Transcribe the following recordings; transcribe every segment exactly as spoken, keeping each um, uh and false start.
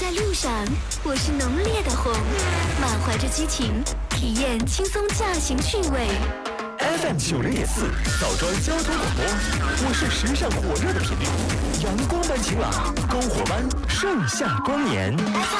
在路上，我是浓烈的红，满怀着激情，体验轻松驾行趣味。 F M 九零点四，枣庄交通广播，我是时尚火热的频率，阳光般晴朗，篝火般盛夏光年。F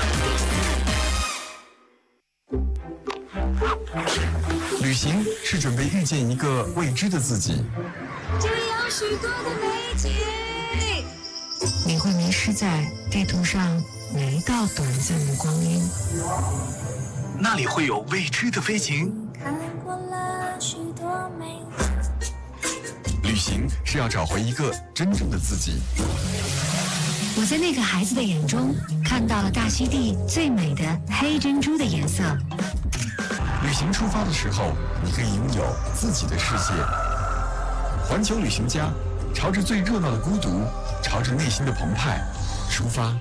M 旅行是准备遇见一个未知的自己， 这里有许多的美景， 你会迷失在地图上每一道短暂的光阴， 那里会有未知的飞行。 看过了许多美景。 旅行是要找回一个真正的自己。 我在那个孩子的眼中看到了大溪地最美的黑珍珠的颜色。 旅行出发的时候，你可以拥有自己的世界。环球旅行家，朝着最热闹的孤独，朝着内心的澎湃出发。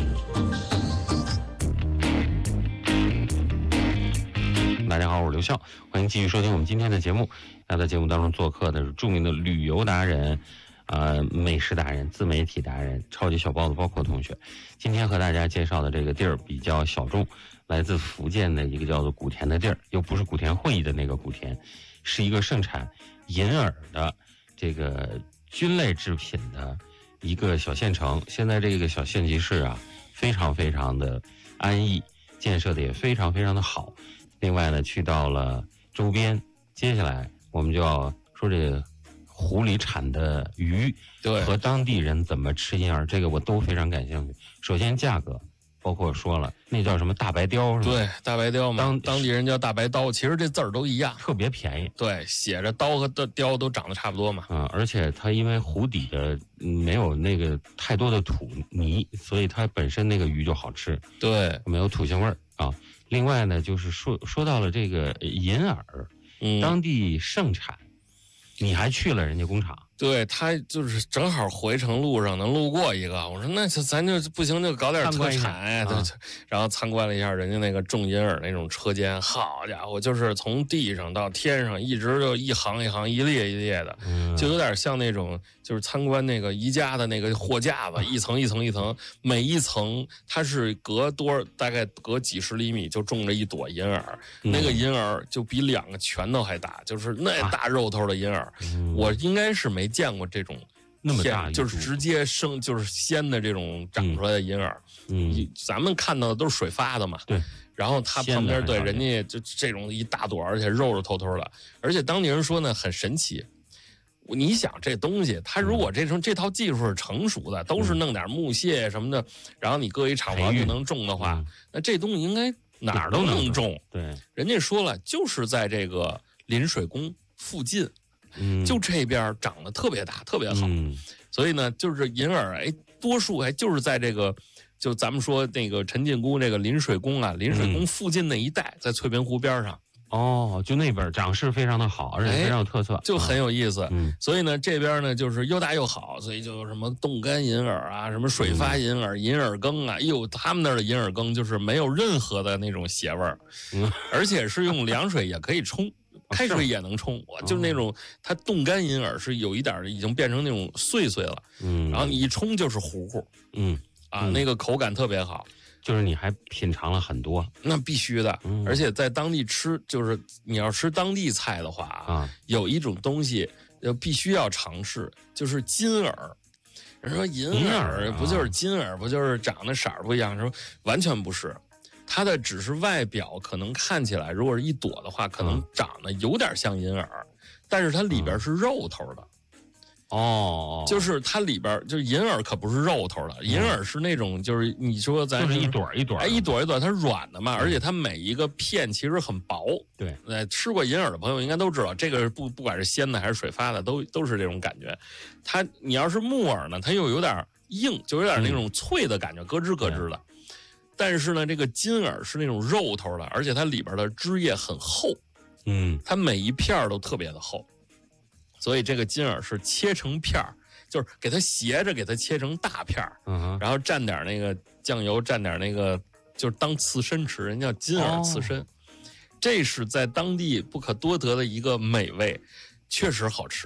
大家好，我是刘笑，欢迎继续收听我们今天的节目。那在节目当中做客的是著名的旅游达人、呃美食达人、自媒体达人、超级小包子包括同学。今天和大家介绍的这个地儿比较小众，来自福建的一个叫做古田的地儿，又不是古田会议的那个古田，是一个盛产银耳的这个菌类制品的一个小县城。现在这个小县级市啊，非常非常的安逸，建设的也非常非常的好。另外呢，去到了周边，接下来我们就要说这个湖里产的鱼，对，和当地人怎么吃银耳，这个我都非常感兴趣。首先价格，包括说了那叫什么大白鲷是吧？ 对，大白鲷嘛，当当地人叫大白刀，其实这字儿都一样， 特别便宜。 对，写着刀和鲷都长得差不多嘛。 嗯，而且它因为湖底的没有那个太多的土泥，所以它本身那个鱼就好吃。 对， 没有土腥味儿啊。另外呢，就是说说到了这个银耳，嗯，当地盛产，你还去了人家工厂？ 对，他就是正好回程路上能路过一个，我说那就咱就不行就搞点特产呀，啊、然后参观了一下人家那个种银耳那种车间，好家伙，就是从地上到天上一直就一行一行一列一列的，嗯、就有点像那种就是参观那个宜家的那个货架子，一层一层一层，每一层它是隔多大概隔几十厘米就种着一朵银耳，嗯、那个银耳就比两个拳头还大，就是那大肉头的银耳，啊嗯、我应该是没见过这种那么大， 就是直接生就是鲜的这种长出来的银耳。 嗯， 咱们看到的都是水发的嘛。 对。 然后它旁边对人家就这种一大朵，而且肉肉透透的，而且当地人说呢很神奇。你想这东西，它如果这种这套技术是成熟的，都是弄点木屑什么的，然后你搁一厂房就能种的话，嗯、那这东西应该哪儿都能种。 对， 人家说了，就是在这个临水宫附近。嗯，就这边长得特别大，特别好，嗯、所以呢，就是银耳，哎，多数还就是在这个，就咱们说那个陈近姑这个临水宫啊，临水宫附近那一带，嗯、在翠屏湖边上。 哦，就那边长势非常的好，而且非常有特色， 哎、就很有意思。 嗯， 所以呢，这边呢就是又大又好，所以就什么冻干银耳啊，什么水发银耳、嗯、银耳羹啊，哎呦，他们那儿的银耳羹就是没有任何的那种邪味儿，嗯，而且是用凉水也可以冲。开水也能冲，我、哦、就是那种它冻干银耳是有一点已经变成那种碎碎了，嗯，然后你一冲就是糊糊， 嗯啊，嗯、那个口感特别好， 就是你还品尝了很多， 那必须的，嗯、而且在当地吃，就是你要吃当地菜的话啊，有一种东西要必须要尝试，就是金耳。人说银耳不就是金耳，啊、不就是长得色儿不一样？说完全不是。它的只是外表可能看起来，如果是一朵的话，可能长得有点像银耳，嗯、但是它里边是肉头的。 哦， 就是它里边就是银耳可不是肉头的，嗯、银耳是那种就是你说咱就是一朵一朵， 哎，一朵一朵，它是软的嘛，嗯、而且它每一个片其实很薄。 对， 呃，吃过银耳的朋友应该都知道，这个不不管是鲜的还是水发的，都都是这种感觉。它你要是木耳呢，它又有点硬，就有点那种脆的感觉，咯吱咯吱的。但是呢，这个金耳是那种肉头的，而且它里边的汁液很厚， 嗯， 它每一片都特别的厚，所以这个金耳是切成片儿，就是给它斜着给它切成大片儿， 嗯， 然后蘸点那个酱油，蘸点那个就是当刺身吃，人家叫金耳刺身，哦、这是在当地不可多得的一个美味，确实好吃。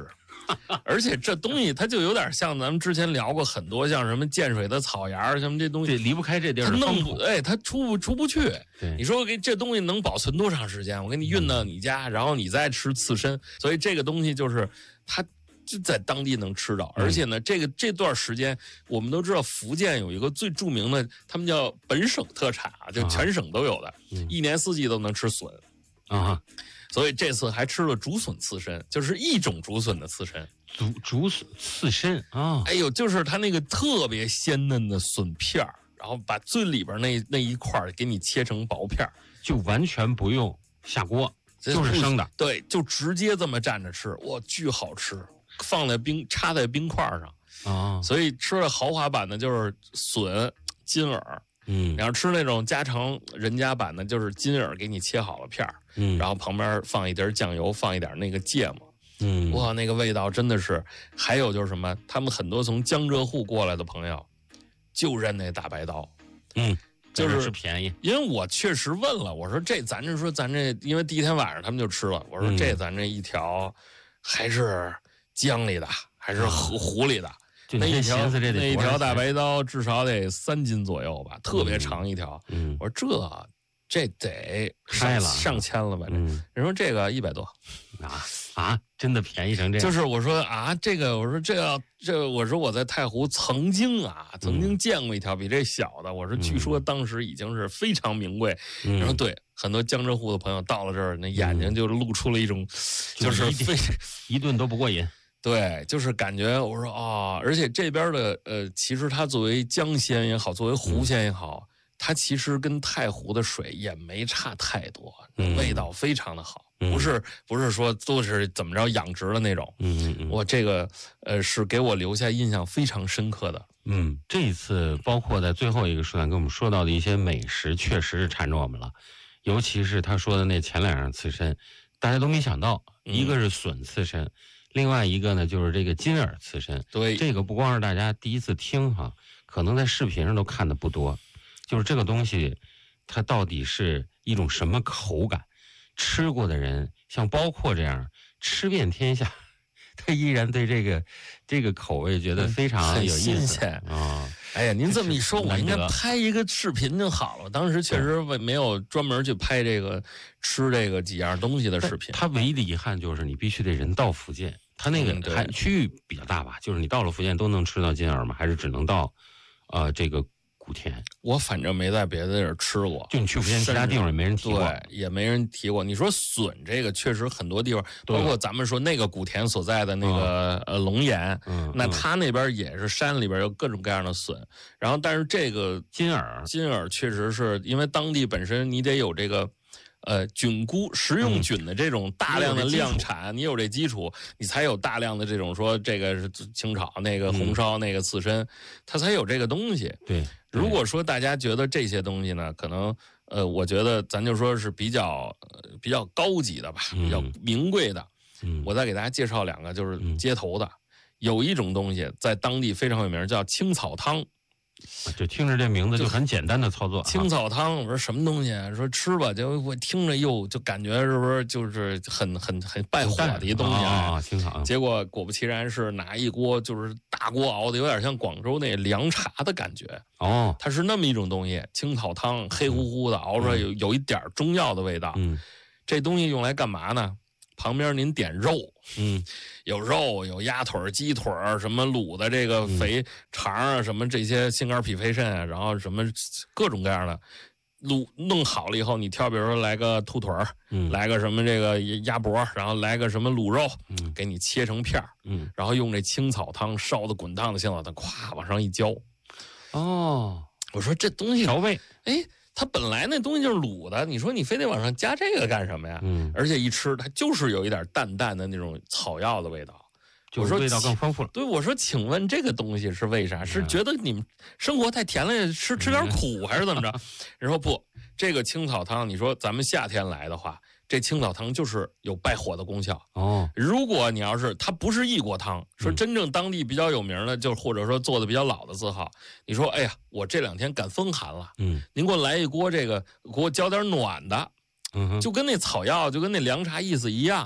而且这东西它就有点像咱们之前聊过很多，像什么建水的草芽什么这东西， 对，离不开这地儿， 它弄不，哎，它出不出不去。 对， 你说我给这东西能保存多长时间？我给你运到你家，然后你再吃刺身，所以这个东西就是它就在当地能吃到，而且呢，这个这段时间我们都知道，福建有一个最著名的，他们叫本省特产啊，就全省都有的， 嗯、 一年四季都能吃笋啊。 所以这次还吃了竹笋刺身，就是一种竹笋的刺身。 竹竹笋刺身啊！ 哎呦，就是它那个特别鲜嫩的笋片儿，然后把最里边那那一块给你切成薄片儿， 就完全不用下锅，就是生的。 对，就直接这么蘸着吃，哇，巨好吃！放在冰插在冰块上啊， 所以吃的豪华版的就是笋、金耳。 嗯， 然后吃那种家常人家版的，就是金耳给你切好了片儿， 嗯， 然后旁边放一碟酱油，放一点那个芥末， 嗯， 哇，那个味道真的是。还有就是什么，他们很多从江浙沪过来的朋友，就认那大白刀， 嗯， 就是便宜。 因为我确实问了，我说这咱这说咱这，因为第一天晚上他们就吃了，我说这咱这一条还是江里的，还是湖湖里的。那一条那一条大白刀至少得三斤左右吧，特别长一条。 嗯， 我说这这得开了上千了吧？ 嗯， 人说这个一百多， 啊啊，真的便宜成这样？ 就是我说啊，这个我说这个这个，我说我在太湖曾经啊曾经见过一条比这小的，我说据说当时已经是非常名贵。 嗯、 然后对很多江浙沪的朋友到了这儿，那眼睛就露出了一种，就是非一顿都不过瘾。 对，就是感觉我说啊、哦，而且这边的呃，其实它作为江鲜也好，作为湖鲜也好，嗯、它其实跟太湖的水也没差太多， 嗯、 味道非常的好， 嗯、 不是不是说都是怎么着养殖的那种。 嗯嗯我这个呃是给我留下印象非常深刻的。 嗯，这一次包括在最后一个书单跟我们说到的一些美食，确实是缠着我们了，尤其是他说的那前两样刺身，大家都没想到， 嗯、 一个是笋刺身。另外一个呢，就是这个金耳刺身。 对， 这个不光是大家第一次听哈，可能在视频上都看的不多。就是这个东西，它到底是一种什么口感？吃过的人，像包括这样吃遍天下，他依然对这个这个口味觉得非常有意思啊、哦！ 哎呀，您这么一说，我应该拍一个视频就好了。当时确实没有专门去拍这个吃这个几样东西的视频。 他唯一的遗憾就是你必须得人到福建，他那个还区域比较大吧？就是你到了福建都能吃到金耳吗？还是只能到呃这个古田？ 我反正没在别的地儿吃过， 就你去福建其他地方也没人提过， 对，也没人提过。你说笋这个确实很多地方，包括咱们说那个古田所在的那个、嗯、呃龙岩， 嗯， 那他那边也是山里边有各种各样的笋。然后，但是这个金耳， 金耳确实是因为当地本身你得有这个。呃，菌菇食用菌的这种大量的量产，嗯、你有这基础，你才有大量的这种说这个是清炒，那个红烧，嗯、那个刺身，它才有这个东西。 对， 如果说大家觉得这些东西呢，可能呃，我觉得咱就说是比较、呃、比较高级的吧， 嗯、 比较名贵的。 嗯， 我再给大家介绍两个，就是街头的，嗯、有一种东西在当地非常有名，叫青草汤。 就听着这名字就很简单的操作。 青草汤，我说什么东西啊？说吃吧，就我听着又就感觉是不是就是很很很败火的一东西啊？青草。 结果果不其然是拿一锅就是大锅熬的，有点像广州那凉茶的感觉。 哦， 它是那么一种东西，青草汤黑乎乎的，熬出来有有一点中药的味道。 嗯， 这东西用来干嘛呢？旁边您点肉， 嗯， 有肉，有鸭腿、鸡腿，什么卤的这个肥肠啊，什么这些心肝脾肺肾啊，然后什么各种各样的卤弄好了以后，你挑，比如说来个兔腿， 嗯， 来个什么这个鸭脖，然后来个什么卤肉， 嗯， 给你切成片嗯， 然后用这青草汤烧的滚烫的青草汤，咵往上一浇。 哦， 我说这东西调味， 哎。它本来那东西就是卤的，你说你非得往上加这个干什么呀？ 嗯， 而且一吃它就是有一点淡淡的那种草药的味道， 就是味道更丰富了。 对，我说，请问这个东西是为啥？是觉得你们生活太甜了，吃吃点苦，还是怎么着？人说不，这个青草汤，你说咱们夏天来的话，这青草汤就是有败火的功效哦。 如果你要是它不是异国汤，说真正当地比较有名的，就或者说做的比较老的字号，你说，哎呀，我这两天赶风寒了， 嗯， 您给我来一锅这个，给我浇点暖的， 嗯， 就跟那草药，就跟那凉茶意思一样。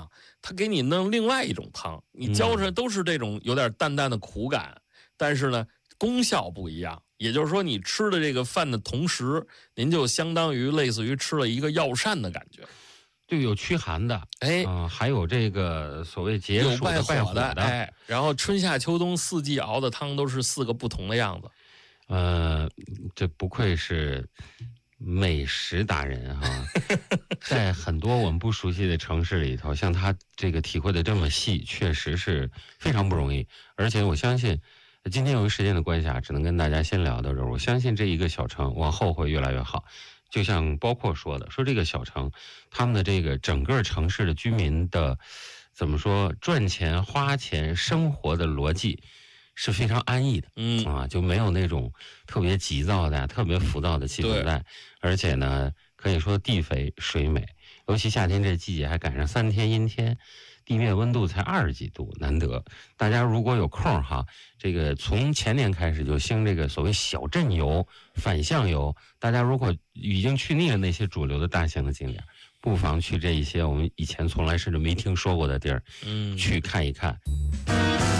他给你弄另外一种汤，你浇出来都是这种有点淡淡的苦感，嗯、但是呢功效不一样。也就是说，你吃的这个饭的同时，您就相当于类似于吃了一个药膳的感觉。 就有驱寒的， 哎， 啊、呃，还有这个所谓解暑的、败火的， 哎，然后春夏秋冬四季熬的汤都是四个不同的样子。 呃，这不愧是美食达人哈、啊，在很多我们不熟悉的城市里头，像他这个体会的这么细，确实是非常不容易。而且我相信，今天由于时间的关系啊，只能跟大家先聊到这儿。我相信这一个小城往后会越来越好。就像包括说的，说这个小城，他们的这个整个城市的居民的，怎么说，赚钱、花钱、生活的逻辑是非常安逸的， 嗯啊，就没有那种特别急躁的、特别浮躁的气氛在。而且呢，可以说地肥水美，尤其夏天这季节还赶上三天阴天。地面温度才二十几度，难得。大家如果有空哈，这个从前年开始就兴这个所谓小镇游、反向游。大家如果已经去腻了那些主流的大型的景点，不妨去这一些我们以前从来甚至没听说过的地儿， 嗯， 去看一看。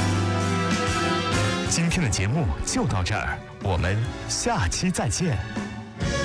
今天的节目就到这儿，我们下期再见。